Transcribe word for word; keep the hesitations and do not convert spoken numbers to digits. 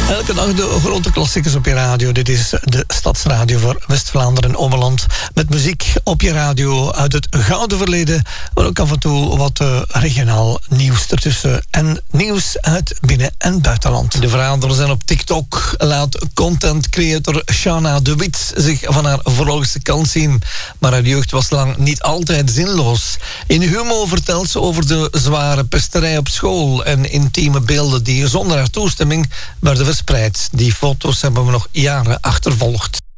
Elke dag de grote klassiekers op je radio. Dit is de Stadsradio voor West-Vlaanderen en Ommeland. Met muziek op je radio uit het gouden verleden. Maar ook af en toe wat uh, regionaal nieuws ertussen. En nieuws uit binnen- en buitenland. De verhalen zijn op TikTok. Laat content creator Shana de Wit zich van haar vrolijkste kant zien. Maar haar jeugd was lang niet altijd zinloos. In Humo vertelt ze over de zware pesterij op school. En intieme beelden die zonder haar toestemming werden verspreid. Die foto's hebben we nog jaren achtervolgd.